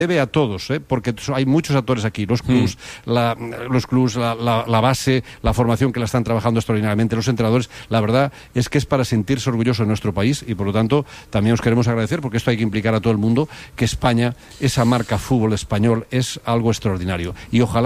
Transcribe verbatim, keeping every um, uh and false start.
debe a todos, ¿eh? Porque hay muchos actores aquí, los clubs, mm. la, los clubs, la, la, la base, la formación que la están trabajando extraordinariamente, los entrenadores. La verdad es que es para sentirse orgulloso de nuestro país y por lo tanto también os queremos agradecer, porque esto hay que implicar a todo el mundo, que España, esa marca fútbol español, es algo extraordinario y ojalá